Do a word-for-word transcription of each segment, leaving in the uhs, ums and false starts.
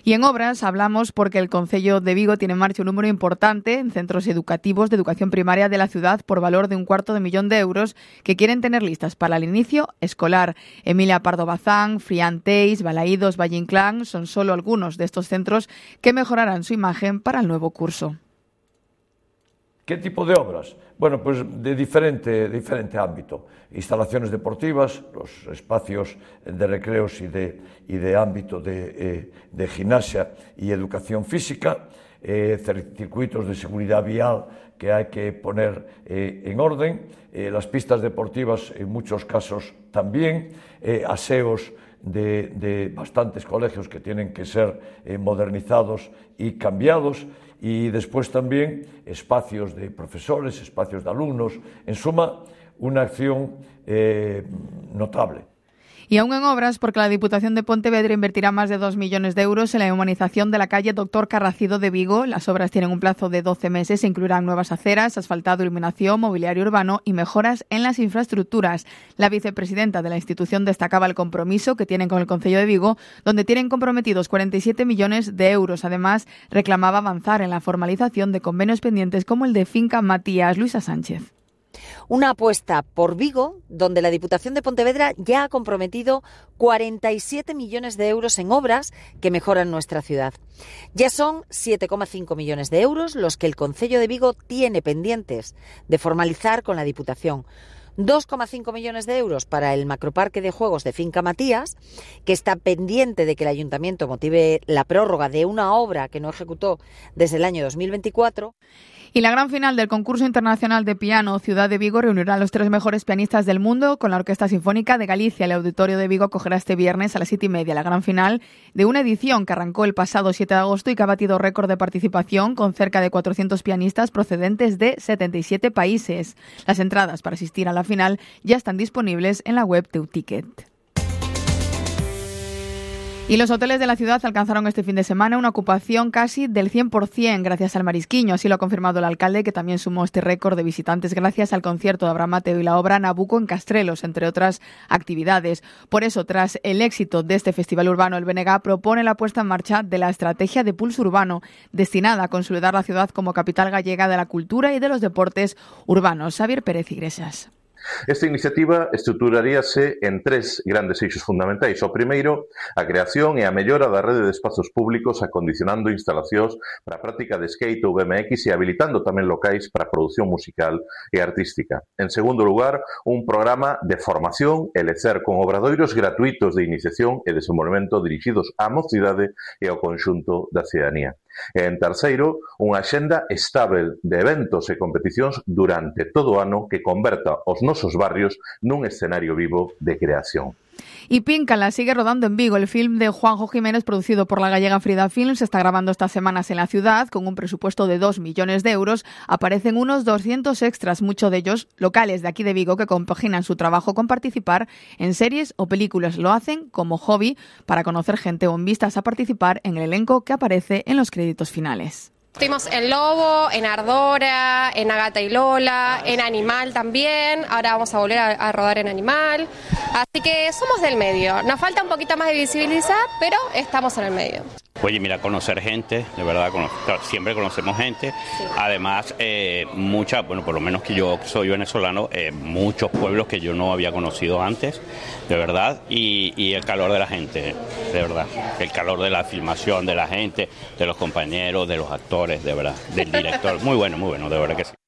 Y en obras hablamos porque el Concello de Vigo tiene en marcha un número importante en centros educativos de educación primaria de la ciudad por valor de un cuarto de millón de euros que quieren tener listas para el inicio escolar. Emilia Pardo Bazán, Frianteis, Balaídos, Valle Inclán son solo algunos de estos centros que mejorarán su imagen para el nuevo curso. ¿Qué tipo de obras? Bueno, pues de diferente, diferente ámbito. Instalaciones deportivas, los espacios de recreos y de, y de ámbito de, eh, de gimnasia y educación física, eh, circuitos de seguridad vial que hay que poner eh, en orden, eh, las pistas deportivas en muchos casos también, eh, aseos de, de bastantes colegios que tienen que ser eh, modernizados y cambiados, y después también espacios de profesores, espacios de alumnos, en suma, una acción eh, notable. Y aún en obras, porque la Diputación de Pontevedra invertirá más de dos millones de euros en la humanización de la calle Doctor Carracido de Vigo. Las obras tienen un plazo de doce meses e incluirán nuevas aceras, asfaltado, iluminación, mobiliario urbano y mejoras en las infraestructuras. La vicepresidenta de la institución destacaba el compromiso que tienen con el Concello de Vigo, donde tienen comprometidos cuarenta y siete millones de euros. Además, reclamaba avanzar en la formalización de convenios pendientes como el de Finca Matías. Luisa Sánchez. Una apuesta por Vigo, donde la Diputación de Pontevedra ya ha comprometido cuarenta y siete millones de euros en obras que mejoran nuestra ciudad. Ya son siete coma cinco millones de euros los que el Concello de Vigo tiene pendientes de formalizar con la Diputación. dos coma cinco millones de euros para el macroparque de juegos de Finca Matías, que está pendiente de que el Ayuntamiento motive la prórroga de una obra que no ejecutó desde el año dos mil veinticuatro. Y la gran final del concurso internacional de piano Ciudad de Vigo reunirá a los tres mejores pianistas del mundo con la Orquesta Sinfónica de Galicia. El Auditorio de Vigo acogerá este viernes a las siete y media la gran final de una edición que arrancó el pasado siete de agosto y que ha batido récord de participación con cerca de cuatrocientos pianistas procedentes de setenta y siete países. Las entradas para asistir a la final ya están disponibles en la web Teuticket. Y los hoteles de la ciudad alcanzaron este fin de semana una ocupación casi del cien por ciento gracias al Marisquiño. Así lo ha confirmado el alcalde, que también sumó este récord de visitantes gracias al concierto de Abraham Mateo y la obra Nabucco en Castrelos, entre otras actividades. Por eso, tras el éxito de este festival urbano, el B N G propone la puesta en marcha de la estrategia de pulso urbano, destinada a consolidar la ciudad como capital gallega de la cultura y de los deportes urbanos. Xavier Pérez Iglesias. Esta iniciativa estruturaríase en tres grandes eixos fundamentais. O primeiro, a creación e a mellora da rede de espazos públicos acondicionando instalacións para a práctica de skate ou B M X e habilitando tamén locais para a produción musical e artística. En segundo lugar, un programa de formación e lecer con obradoiros gratuitos de iniciación e desenvolvemento dirixidos á mocidade e ao conxunto da cidadanía. E en terceiro, unha axenda estável de eventos e competicións durante todo o ano que converta os nosos barrios nun escenario vivo de creación. Y Píncala sigue rodando en Vigo. El film de Juanjo Jiménez, producido por la gallega Frida Films, se está grabando estas semanas en la ciudad con un presupuesto de dos millones de euros. Aparecen unos doscientos extras, muchos de ellos locales de aquí de Vigo, que compaginan su trabajo con participar en series o películas. Lo hacen como hobby para conocer gente o en vistas a participar en el elenco que aparece en los créditos finales. Estuvimos en Lobo, en Ardora, en Agata y Lola, en Animal también. Ahora vamos a volver a, a rodar en Animal. Así que somos del medio. Nos falta un poquito más de visibilizar, pero estamos en el medio. Oye, mira, conocer gente, de verdad, siempre conocemos gente. Sí. Además, eh, muchas, bueno, por lo menos que yo soy venezolano, eh, muchos pueblos que yo no había conocido antes, de verdad, y, y el calor de la gente, de verdad. El calor de la filmación, de la gente, de los compañeros, de los actores, de verdad, del director. Muy bueno, muy bueno, de verdad que sí.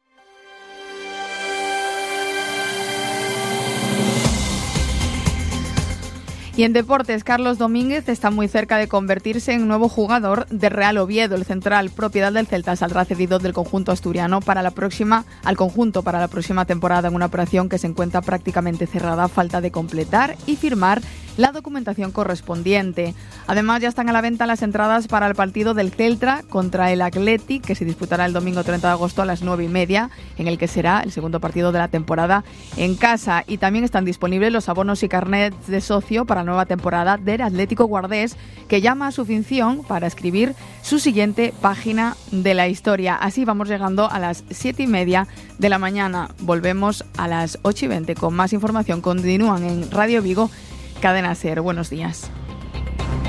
Y en deportes, Carlos Domínguez está muy cerca de convertirse en nuevo jugador de Real Oviedo. El central, propiedad del Celta, saldrá cedido del conjunto asturiano para la próxima, al conjunto para la próxima temporada, en una operación que se encuentra prácticamente cerrada, a falta de completar y firmar la documentación correspondiente. Además, ya están a la venta las entradas para el partido del Celta contra el Athletic, que se disputará el domingo treinta de agosto a las nueve y media, en el que será el segundo partido de la temporada en casa. Y también están disponibles los abonos y carnets de socio para la nueva temporada del Atlético Guardés, que llama a su función para escribir su siguiente página de la historia. Así vamos llegando a las siete y media de la mañana. Volvemos a las ocho y veinte con más información. Continúan en Radio Vigo, Cadena SER. Buenos días.